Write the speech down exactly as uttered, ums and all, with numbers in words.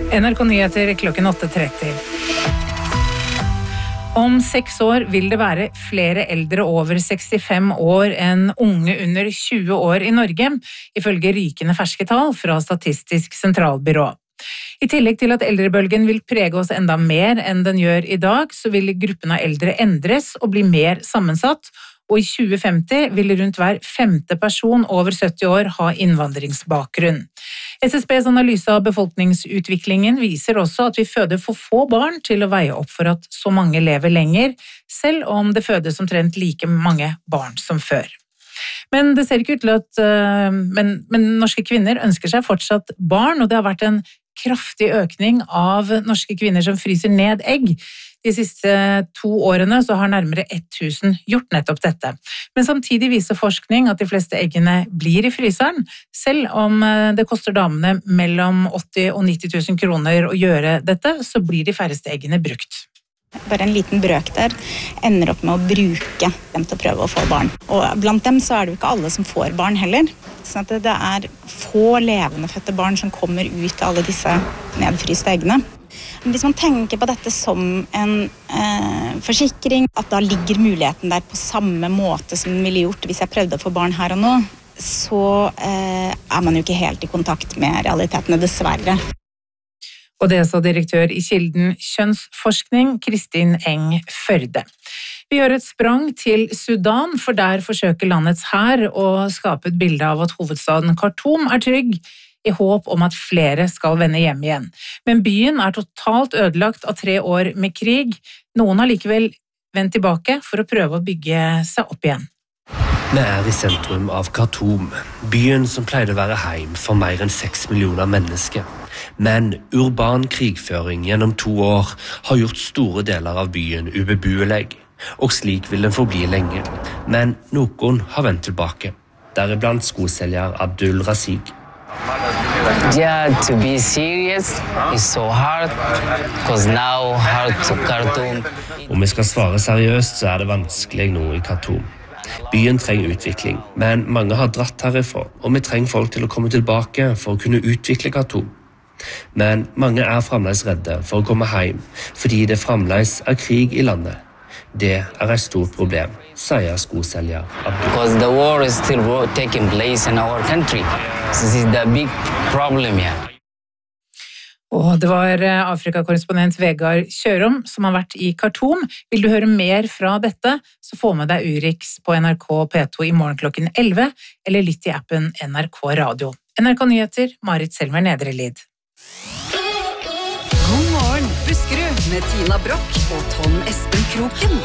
N R K Nyheter klokken åtte tretti. Om seks år vil det være flere eldre over sekstifem år enn unge under tjue år i Norge, ifølge rykende ferske tall fra Statistisk sentralbyrå. I tillegg til at eldrebølgen vil prege oss enda mer enn den gjør i dag, så vil gruppen av eldre endres og bli mer sammensatt, og i tjue femti vil rundt hver femte person over sytti år ha innvandringsbakgrunn. S S B's analyse av befolkningsutviklingen viser også at vi føder for få barn til å veie opp for at så mange lever lenger, selv om det fødes omtrent like mange barn som før. Men det ser ikke ut til at men, men norske kvinner ønsker seg fortsatt barn, og det har vært en kraftig økning av norske kvinner som fryser ned egg. De siste to årene så har nærmere tusen gjort nettopp dette. Men samtidig viser forskning at de fleste eggene blir i fryseren, selv om det koster damene mellom åtti og nitti tusen kroner å gjøre dette, så blir de færreste eggene brukt. Bare en liten brøk der ender opp med å bruke dem til å prøve å få barn. Og blant dem så er det jo ikke alle som får barn heller. Så det er få levende fødte barn som kommer ut av alle disse nedfryste eggene. Men hvis man tenker på dette som en eh, forsikring, at da ligger muligheten der på samme måte som den ville gjort hvis jeg prøvde å få barn her og nå, så eh, er man jo ikke helt i kontakt med realitetene, dessverre. Og det sa direktør i Kilden kjønnsforskning, Kristin Eng Førde. Vi gjør et sprang til Sudan, for der forsøker landets hær å skape et bilde av at hovedstaden Khartoum er trygg, i håp om at flere skal vende hjem igjen. Men byen er totalt ødelagt av tre år med krig. Noen har likevel vendt tilbake for å prøve å bygge seg opp igjen. Vi er i sentrum av Khartoum, byen som pleide å være heim for mer enn seks millioner mennesker. Men urban krigføring gjennom to år har gjort store deler av byen ubeboelig, og slik vil den forbli lenge. Men noen har vendt tilbake, deriblant skoselger Abdul Rasik. Yeah, to be serious is so hard, because now hard to Khartoum. Om vi skal svare seriøst, så er det vanskelig nå i Khartoum. Byen trenger utvikling, men mange har dratt herifra, og vi trenger folk til å komme tilbake for å kunne utvikle Khartoum. Men mange er fremdeles redde for å komme hjem, fordi det fremdeles er krig i landet. Det er et stort problem, sier skoselger Abdul. Because the war is still taking place in our country. This is the big problem here. Og det var Afrika-korrespondent Vegard Kjørom som har vært i Khartoum. Vil du høre mer fra dette, så få med deg Urix på N R K P to i morgen klokken elleve, eller lytt i appen N R K Radio. N R K Nyheter, Marit Selmer Nedrelid. God morgen, Buskerud, med Tina Brock og Tom Espen Kroken.